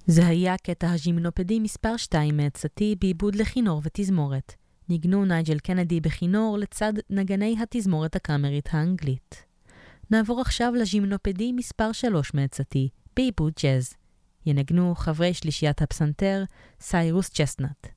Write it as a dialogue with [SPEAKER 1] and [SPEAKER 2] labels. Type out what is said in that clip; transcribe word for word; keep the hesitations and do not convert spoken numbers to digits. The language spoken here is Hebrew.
[SPEAKER 1] זה היה קטע הז'ימנופדי מספר שתיים מעצתי בעיבוד לכינור ותזמורת. ניגנו נייג'ל קנדי בכינור לצד נגני התזמורת הקאמרית האנגלית. נעבור עכשיו לז'ימנופדי מספר שלוש מעצתי בעיבוד ג'אז. ינגנו חברי שלישיית הפסנתר סיירוס צ'סנט.